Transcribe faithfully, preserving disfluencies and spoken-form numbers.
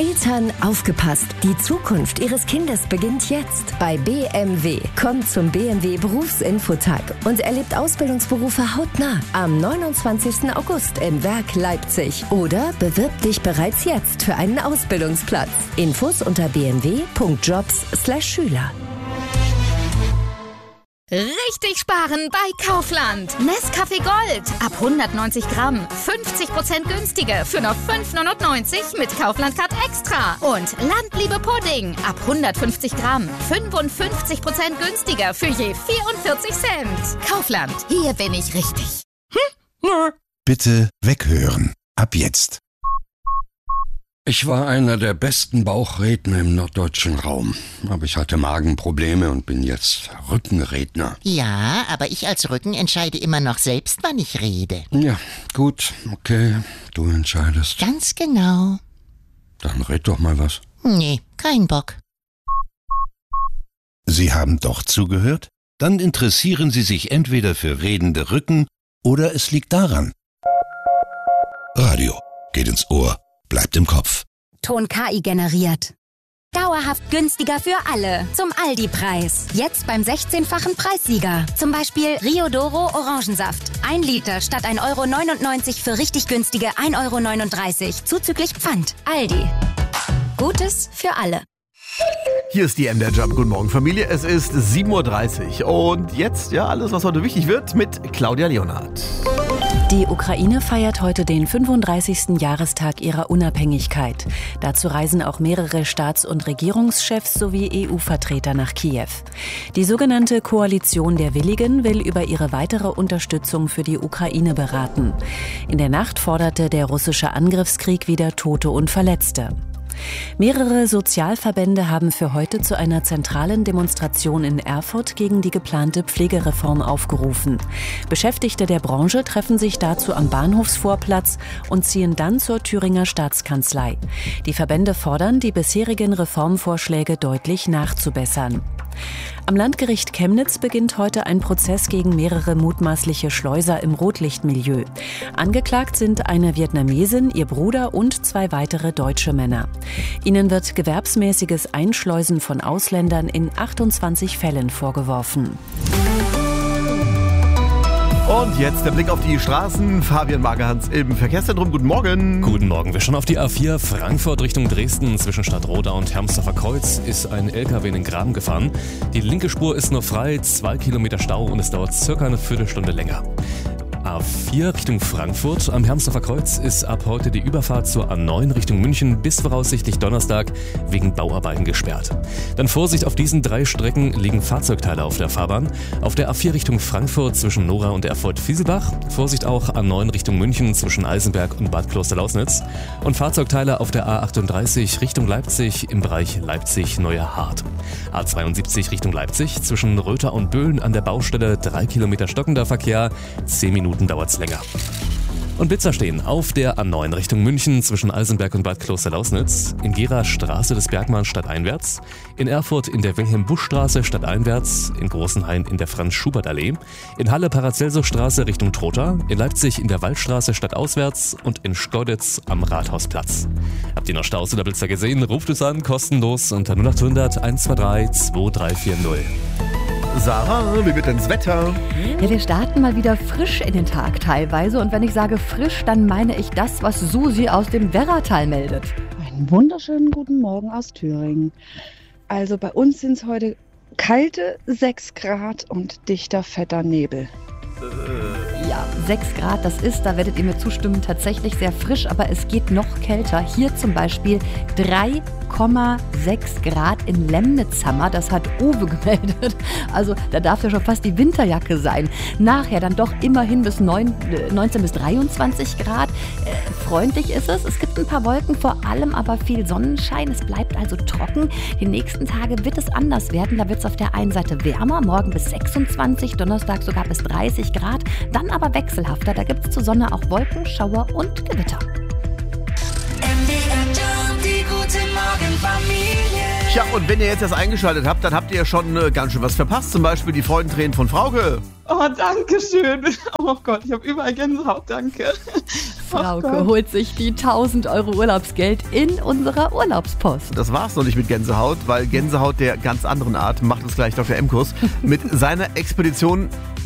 Eltern, aufgepasst! Die Zukunft Ihres Kindes beginnt jetzt bei B M W. Kommt zum B M W Berufsinfotag und erlebt Ausbildungsberufe hautnah am neunundzwanzigsten August im Werk Leipzig. Oder bewirb dich bereits jetzt für einen Ausbildungsplatz. Infos unter b m w punkt jobs slash schüler. Richtig sparen bei Kaufland. Nescafé Gold ab hundertneunzig Gramm. fünfzig Prozent günstiger für nur fünf neunundneunzig mit Kaufland Card Extra. Und Landliebe Pudding ab hundertfünfzig Gramm. fünfundfünfzig Prozent günstiger für je vierundvierzig Cent. Kaufland, hier bin ich richtig. Hm? Nö. Bitte weghören. Ab jetzt. Ich war einer der besten Bauchredner im norddeutschen Raum. Aber ich hatte Magenprobleme und bin jetzt Rückenredner. Ja, aber ich als Rücken entscheide immer noch selbst, wann ich rede. Ja, gut, okay, du entscheidest. Ganz genau. Dann red doch mal was. Nee, kein Bock. Sie haben doch zugehört? Dann interessieren Sie sich entweder für redende Rücken oder es liegt daran. Radio geht ins Ohr. Bleibt im Kopf. Ton K I generiert. Dauerhaft günstiger für alle. Zum Aldi-Preis. Jetzt beim sechzehnfachen Preissieger. Zum Beispiel Rio Doro Orangensaft. Ein Liter statt ein Euro neunundneunzig für richtig günstige ein Euro neununddreißig. Zuzüglich Pfand. Aldi. Gutes für alle. Hier ist die M D R Jump. Guten Morgen, Familie. Es ist sieben Uhr dreißig. Und jetzt, ja, alles, was heute wichtig wird, mit Claudia Leonhardt. Die Ukraine feiert heute den fünfunddreißigsten Jahrestag ihrer Unabhängigkeit. Dazu reisen auch mehrere Staats- und Regierungschefs sowie E U-Vertreter nach Kiew. Die sogenannte Koalition der Willigen will über ihre weitere Unterstützung für die Ukraine beraten. In der Nacht forderte der russische Angriffskrieg wieder Tote und Verletzte. Mehrere Sozialverbände haben für heute zu einer zentralen Demonstration in Erfurt gegen die geplante Pflegereform aufgerufen. Beschäftigte der Branche treffen sich dazu am Bahnhofsvorplatz und ziehen dann zur Thüringer Staatskanzlei. Die Verbände fordern, die bisherigen Reformvorschläge deutlich nachzubessern. Am Landgericht Chemnitz beginnt heute ein Prozess gegen mehrere mutmaßliche Schleuser im Rotlichtmilieu. Angeklagt sind eine Vietnamesin, ihr Bruder und zwei weitere deutsche Männer. Ihnen wird gewerbsmäßiges Einschleusen von Ausländern in achtundzwanzig Fällen vorgeworfen. Und jetzt der Blick auf die Straßen. Fabian Magerhans im Verkehrszentrum. Guten Morgen. Guten Morgen. Wir schauen auf die A vier Frankfurt Richtung Dresden. Zwischen Stadtroda und Hermsdorfer Kreuz ist ein L K W in den Graben gefahren. Die linke Spur ist noch frei, zwei Kilometer Stau und es dauert circa eine Viertelstunde länger. A vier Richtung Frankfurt. Am Hermsdorfer Kreuz ist ab heute die Überfahrt zur A neun Richtung München bis voraussichtlich Donnerstag wegen Bauarbeiten gesperrt. Dann Vorsicht, auf diesen drei Strecken liegen Fahrzeugteile auf der Fahrbahn. Auf der A vier Richtung Frankfurt zwischen Nora und Erfurt-Fieselbach. Vorsicht auch A neun Richtung München zwischen Eisenberg und Bad Kloster-Lausnitz. Und Fahrzeugteile auf der A achtunddreißig Richtung Leipzig im Bereich Leipzig-Neuerhardt. A zweiundsiebzig Richtung Leipzig zwischen Röther und Böhlen an der Baustelle drei Kilometer stockender Verkehr, zehn Minuten dauert's länger. Und Blitzer stehen auf der A neun Richtung München zwischen Eisenberg und Bad Kloster-Lausnitz, in Gera Straße des Bergmanns stadteinwärts, in Erfurt in der Wilhelm-Busch-Straße stadteinwärts, in Großenhain in der Franz-Schubert-Allee, in Halle Paracelsus-Straße Richtung Trotha, in Leipzig in der Waldstraße stadtauswärts und in Schkeuditz am Rathausplatz. Habt ihr noch Staus oder Blitzer gesehen? Ruft es an, kostenlos unter null acht hundert eins zwei drei zwei drei vier null. Sarah, wie wird denn das Wetter? Ja, wir starten mal wieder frisch in den Tag teilweise. Und wenn ich sage frisch, dann meine ich das, was Susi aus dem Werratal meldet. Einen wunderschönen guten Morgen aus Thüringen. Also bei uns sind es heute kalte sechs Grad und dichter, fetter Nebel. Ja, sechs Grad, das ist, da werdet ihr mir zustimmen, tatsächlich sehr frisch, aber es geht noch kälter. Hier zum Beispiel drei Komma sechs Grad in Lemnitzhammer, das hat Uwe gemeldet. Also da darf ja schon fast die Winterjacke sein. Nachher dann doch immerhin bis neun, neunzehn bis dreiundzwanzig Grad. Äh, freundlich ist es, es gibt ein paar Wolken, vor allem aber viel Sonnenschein. Es bleibt also trocken. Die nächsten Tage wird es anders werden. Da wird es auf der einen Seite wärmer, morgen bis sechsundzwanzig, Donnerstag sogar bis dreißig Grad. Dann aber wechselhafter, da gibt es zur Sonne auch Wolken, Schauer und Gewitter. M D R Jump, die gute Morgenfamilie. Tja, und wenn ihr jetzt erst eingeschaltet habt, dann habt ihr schon äh, ganz schön was verpasst. Zum Beispiel die Freudentränen von Frauke. Oh, danke schön. Oh Gott, ich habe überall Gänsehaut, danke. Frauke holt sich die tausend Euro Urlaubsgeld in unserer Urlaubspost. Das war's noch nicht mit Gänsehaut, weil Gänsehaut der ganz anderen Art macht es gleich Doktor Emkus mit seiner Expedition